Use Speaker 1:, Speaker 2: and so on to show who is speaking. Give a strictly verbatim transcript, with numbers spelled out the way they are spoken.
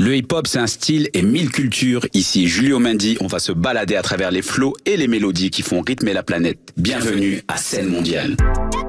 Speaker 1: Le hip-hop, c'est un style et mille cultures. Ici, Julio Mendy, on va se balader à travers les flots et les mélodies qui font rythmer la planète. Bienvenue à Scène Mondiale.